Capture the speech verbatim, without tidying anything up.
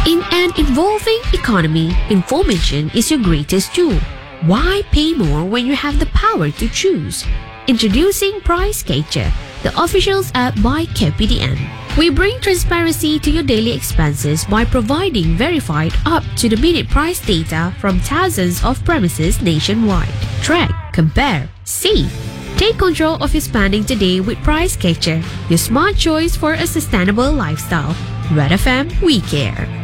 In an evolving economy, information is your greatest tool. Why pay more when you have the power to choose? Introducing Price Catcher, the officials app by K P D N. We bring transparency to your daily expenses by providing verified up-to-the-minute price data from thousands of premises nationwide. Track, compare, save. Take control of your spending today with Price Catcher, your smart choice for a sustainable lifestyle. Red F M, we care.